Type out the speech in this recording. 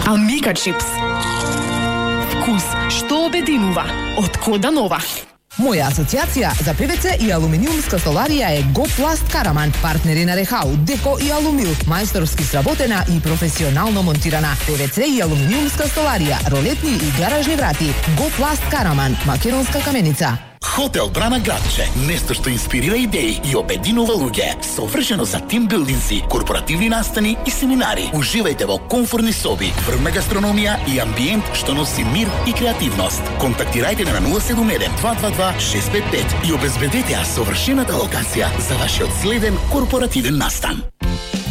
Амика чипс. Вкус што обединува. Од Кода Нова. Моја асоциација за ПВЦ и алуминиумска столарија е Гопласт Караман, партнери на Рехау, Деко и Алумил, мајсторски сработена и професионално монтирана. ПВЦ и алуминиумска столарија, ролетни и гаражни врати. Гопласт Караман, македонска каменица. Хотел Брана Градче, место што инспирира идеи и обединува луѓе, совршено за тимбилдинси, корпоративни настани и семинари. Уживајте во комфортни соби, врвна гастрономија и амбиент што носи мир и креативност. Контактирајте на 071 222 655 и обезбедете ја совршената локација за вашиот следен корпоративен настан.